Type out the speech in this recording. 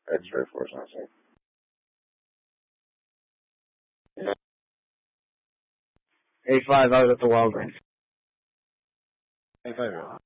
X-ray force sensing. Yeah. 8-5, I was at the Walgreens. 8-5.